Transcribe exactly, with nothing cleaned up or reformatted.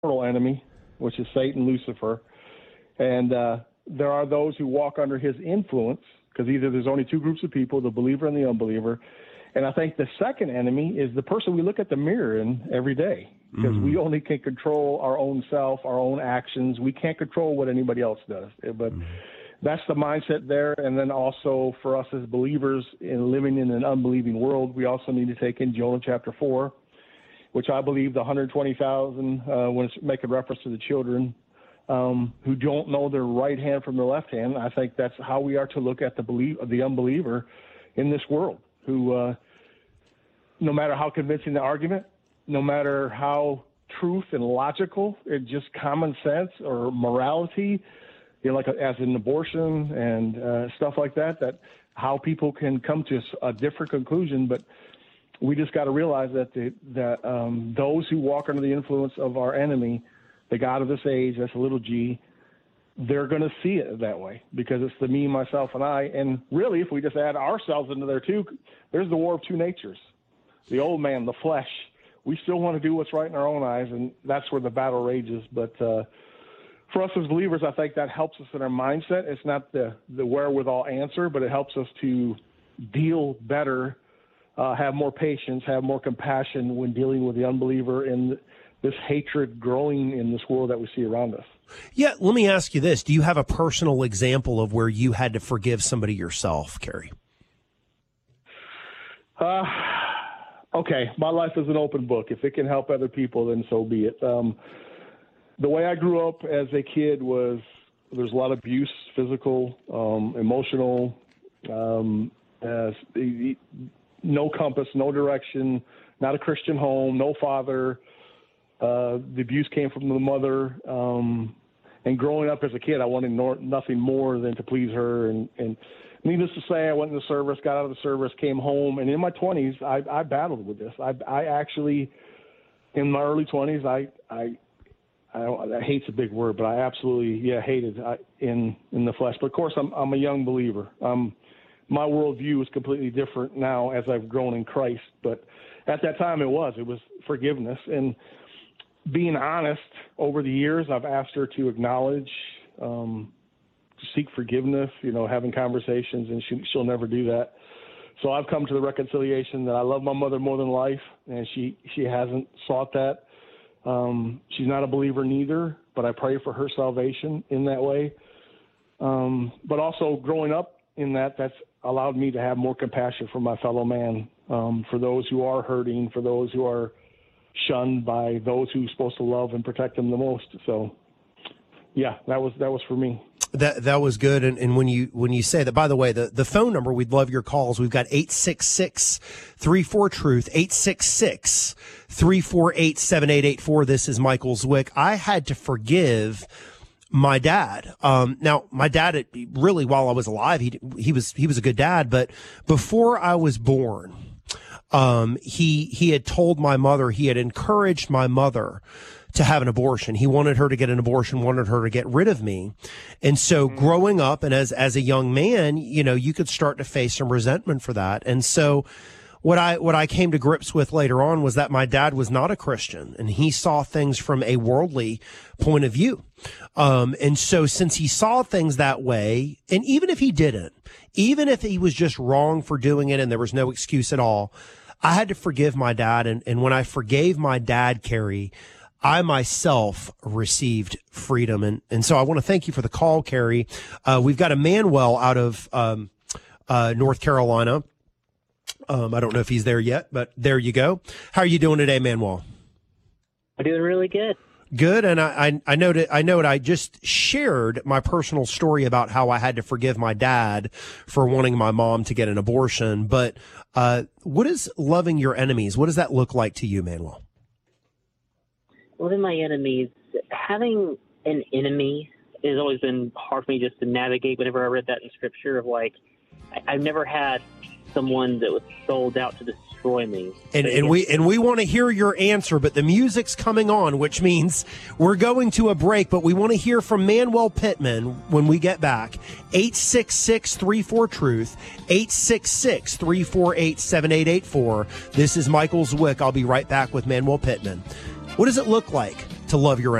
mortal enemy, which is Satan, Lucifer. And uh, there are those who walk under his influence, because either there's only two groups of people, the believer and the unbeliever. And I think the second enemy is the person we look at the mirror in every day, because mm. we only can control our own self, our own actions. We can't control what anybody else does. But mm. that's the mindset there. And then also for us as believers in living in an unbelieving world, we also need to take in Jonah chapter four, which I believe the one hundred twenty thousand, uh, when it's making reference to the children um, who don't know their right hand from their left hand. I think that's how we are to look at the believe, the unbeliever in this world, who uh, no matter how convincing the argument, no matter how truth and logical, it's just common sense or morality, you know, like a, as an abortion and uh, stuff like that, that how people can come to a different conclusion. But we just got to realize that the, that um, those who walk under the influence of our enemy, the God of this age, that's a little g, they're going to see it that way, because it's the me, myself, and I. And really, if we just add ourselves into there too, there's the war of two natures. The old man, the flesh, we still want to do what's right in our own eyes, and that's where the battle rages. But uh, for us as believers, I think that helps us in our mindset. It's not the, the wherewithal answer, but it helps us to deal better, uh, have more patience, have more compassion when dealing with the unbeliever and this hatred growing in this world that we see around us. Yeah, let me ask you this. Do you have a personal example of where you had to forgive somebody yourself, Kerry? Uh, okay, my life is an open book. If it can help other people, then so be it. Um, the way I grew up as a kid was there's a lot of abuse, physical, um, emotional, um, as, no compass, no direction, not a Christian home, no father. Uh, the abuse came from the mother. Um, and growing up as a kid, I wanted no, nothing more than to please her. And, and needless to say, I went in the service, got out of the service, came home. And in my twenties, I, I battled with this. I, I actually, in my early twenties, I, I, I, I hate's a big word, but I absolutely, yeah, hated I, in, in the flesh. But of course, I'm, I'm a young believer. Um, my worldview is completely different now as I've grown in Christ. But at that time it was, it was forgiveness. And being honest, over the years, I've asked her to acknowledge, um, to seek forgiveness, you know, having conversations, and she, she'll never do that. So I've come to the reconciliation that I love my mother more than life, and she, she hasn't sought that. Um, she's not a believer neither, but I pray for her salvation in that way. Um, but also growing up in that, that's allowed me to have more compassion for my fellow man, um, for those who are hurting, for those who are shunned by those who're supposed to love and protect them the most. So, yeah, that was that was for me. That that was good. And, and when you when you say that, by the way, the, the phone number, we'd love your calls. We've got eight six six, three four, truth, eight six six, three four eight, seven eight eight four. This is Michael Zwick. I had to forgive my dad. Um, now, my dad, really, while I was alive, he he was he was a good dad. But before I was born, Um, he, he had told my mother, he had encouraged my mother to have an abortion. He wanted her to get an abortion, wanted her to get rid of me. And so mm-hmm. growing up and as, as a young man, you know, you could start to face some resentment for that. And so what I, what I came to grips with later on was that my dad was not a Christian, and he saw things from a worldly point of view. Um, and so since he saw things that way, and even if he didn't, even if he was just wrong for doing it and there was no excuse at all, I had to forgive my dad. And, and when I forgave my dad, Kerry, I myself received freedom. And, and so I want to thank you for the call, Kerry. Uh, we've got Emmanuel out of, um, uh, North Carolina. Um, I don't know if he's there yet, but there you go. How are you doing today, Emmanuel? I'm doing really good. Good. And I, I, I know that I know it. I just shared my personal story about how I had to forgive my dad for wanting my mom to get an abortion. But, uh, what is loving your enemies? What does that look like to you, Manuel? Loving my enemies, having an enemy has always been hard for me just to navigate whenever I read that in scripture of like, I, I've never had someone that was sold out to destroy me. And, and we and we want to hear your answer, but the music's coming on, which means we're going to a break, but we want to hear from Manuel Pittman when we get back. eight six six, three four, truth, eight six six, three four eight, seven eight eight four. This is Michael Zwick. I'll be right back with Manuel Pittman. What does it look like to love your